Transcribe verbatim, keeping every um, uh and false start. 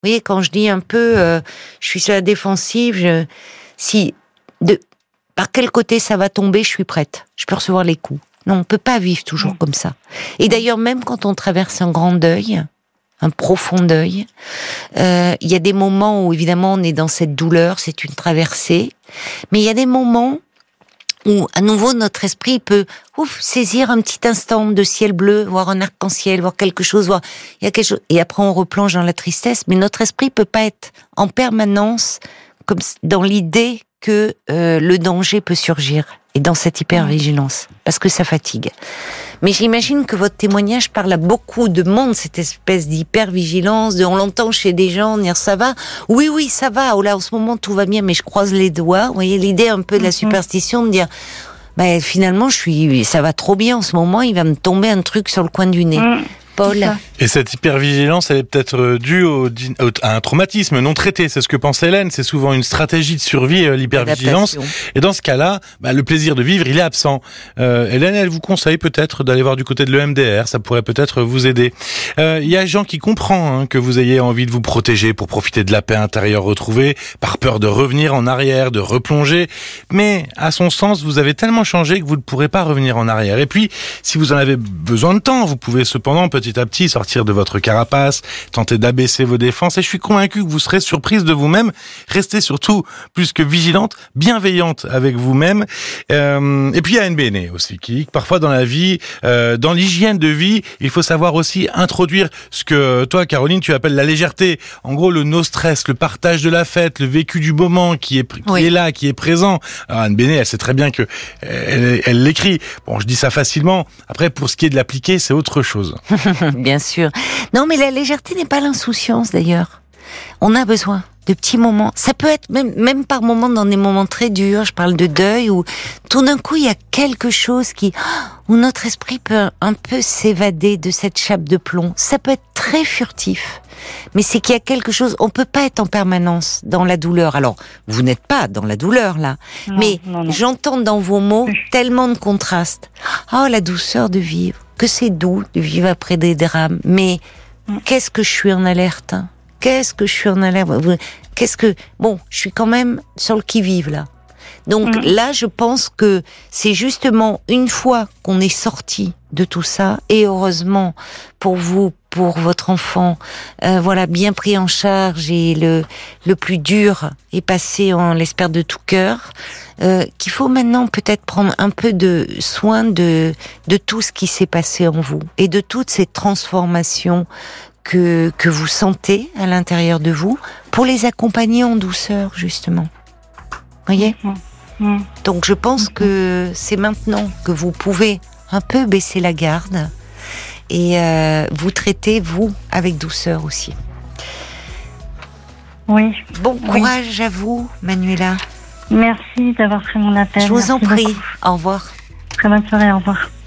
Vous voyez, quand je dis un peu, euh, je suis sur la défensive, je, si, de, par quel côté ça va tomber, je suis prête. Je peux recevoir les coups. Non, on peut pas vivre toujours mmh. comme ça. Et d'ailleurs, même quand on traverse un grand deuil, un profond deuil, euh, il y a des moments où, évidemment, on est dans cette douleur, c'est une traversée, mais il y a des moments où, à nouveau, notre esprit peut ouf, saisir un petit instant de ciel bleu, voir un arc-en-ciel, voir quelque chose, voir il y a quelque chose, et après on replonge dans la tristesse. Mais notre esprit peut pas être en permanence comme dans l'idée que euh, le danger peut surgir et dans cette hypervigilance, parce que ça fatigue. Mais j'imagine que votre témoignage parle à beaucoup de monde, cette espèce d'hypervigilance, de, on l'entend chez des gens dire ça va, oui oui ça va, oh là en ce moment tout va bien, mais je croise les doigts. Vous voyez l'idée un peu de la superstition de dire, bah, finalement je suis, ça va trop bien en ce moment, il va me tomber un truc sur le coin du nez. Mmh. Paul. Et cette hypervigilance, elle est peut-être due au, à un traumatisme non traité. C'est ce que pense Hélène. C'est souvent une stratégie de survie, l'hypervigilance. Et dans ce cas-là, bah, le plaisir de vivre, il est absent. Euh, Hélène, elle vous conseille peut-être d'aller voir du côté de l'E M D R. Ça pourrait peut-être vous aider. Il euh, y a Jean qui comprend hein, que vous ayez envie de vous protéger pour profiter de la paix intérieure retrouvée, par peur de revenir en arrière, de replonger. Mais à son sens, vous avez tellement changé que vous ne pourrez pas revenir en arrière. Et puis, si vous en avez besoin de temps, vous pouvez cependant petit à petit sortir de votre carapace, tenter d'abaisser vos défenses, et je suis convaincu que vous serez surprise de vous-même. Restez surtout plus que vigilante, bienveillante avec vous-même. Euh, et puis il y a N B N aussi, qui parfois dans la vie, euh, dans l'hygiène de vie, il faut savoir aussi introduire ce que toi, Caroline, tu appelles la légèreté. En gros, le no-stress, le partage de la fête, le vécu du moment qui est qui oui. est là, qui est présent. Alors N B N, elle sait très bien que elle, elle l'écrit. Bon, je dis ça facilement. Après, pour ce qui est de l'appliquer, c'est autre chose. Bien sûr. Non, mais la légèreté n'est pas l'insouciance, d'ailleurs. On a besoin de petits moments. Ça peut être même, même par moments, dans des moments très durs, je parle de deuil, où tout d'un coup, il y a quelque chose qui, où notre esprit peut un peu s'évader de cette chape de plomb. Ça peut être très furtif. Mais c'est qu'il y a quelque chose, on peut pas être en permanence dans la douleur. Alors, vous n'êtes pas dans la douleur, là. Non, mais non, non. J'entends dans vos mots tellement de contrastes. Oh, la douceur de vivre. Que c'est doux de vivre après des drames. Mais mm. qu'est-ce que je suis en alerte, hein? Qu'est-ce que je suis en alerte? Qu'est-ce que... Bon, je suis quand même sur le qui-vive, là. Donc mmh. là, je pense que c'est justement une fois qu'on est sorti de tout ça, et heureusement pour vous, pour votre enfant, euh, voilà, bien pris en charge, et le le plus dur est passé, on l'espère de tout cœur, euh, qu'il faut maintenant peut-être prendre un peu de soin de de tout ce qui s'est passé en vous et de toutes ces transformations que que vous sentez à l'intérieur de vous, pour les accompagner en douceur, justement. Voyez. Mmh. Mmh. Donc je pense mmh. que c'est maintenant que vous pouvez un peu baisser la garde et euh, vous traiter, vous, avec douceur aussi. Oui. Bon courage oui. à vous, Manuela. Merci d'avoir pris mon appel. Je vous Merci en prie. Beaucoup. Au revoir. Très bonne soirée, au revoir.